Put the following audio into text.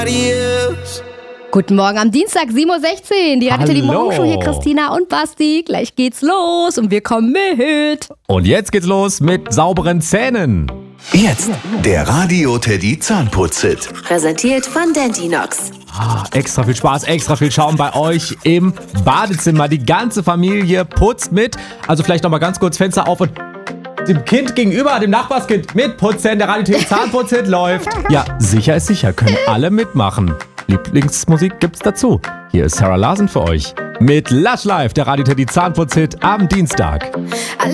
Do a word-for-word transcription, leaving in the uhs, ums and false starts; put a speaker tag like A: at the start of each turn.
A: Guten Morgen am Dienstag, sieben Uhr sechzehn. Die Radio Teddy Morgen Show, hier Christina und Basti. Gleich geht's los und wir kommen mit.
B: Und jetzt geht's los mit sauberen Zähnen.
C: Jetzt der Radio Teddy Zahnputz-Hit.
D: Präsentiert von Dentinox.
B: Ah, extra viel Spaß, extra viel Schaum bei euch im Badezimmer. Die ganze Familie putzt mit. Also vielleicht nochmal ganz kurz Fenster auf und dem Kind gegenüber, dem Nachbarskind, mitputzen. Der Radio Teddy Zahnputz-Hit läuft. Ja, sicher ist sicher, können alle mitmachen. Lieblingsmusik gibt's dazu. Hier ist Sarah Larsen für euch mit Lush Life, der Radio Teddy Zahnputz-Hit am Dienstag.